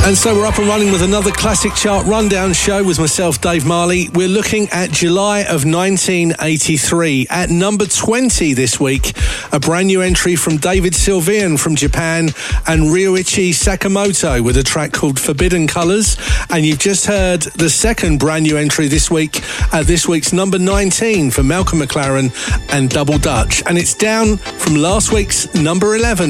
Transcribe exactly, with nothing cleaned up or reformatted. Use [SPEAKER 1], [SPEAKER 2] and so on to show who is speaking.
[SPEAKER 1] And so we're up and running with another classic chart rundown show with myself, Dave Marley. We're looking at July of nineteen eighty-three. At number twenty this week, a brand new entry from David Sylvian from Japan and Ryuichi Sakamoto with a track called Forbidden Colours. And you've just heard the second brand new entry this week at this week's number nineteen for Malcolm McLaren and Double Dutch. And it's down from last week's number eleven.